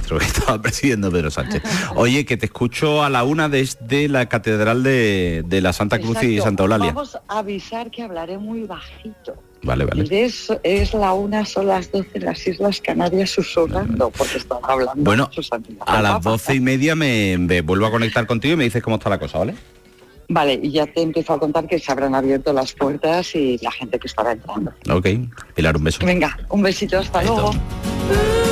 ministro que estaba presidiendo Pedro Sánchez. Oye, que te escucho a la 1 desde la Catedral de la Santa Cruz y Santa Eulalia. Vamos a avisar que hablaré muy bajito. Vale. Es la 1, son las 12 en las Islas Canarias susurrando, porque estaba hablando. Bueno, a las 12:30 me vuelvo a conectar contigo y me dices cómo está la cosa, ¿vale? Vale, y ya te empiezo a contar que se habrán abierto las puertas y la gente que estará entrando. Ok, Pilar, un beso. Venga, un besito, hasta luego.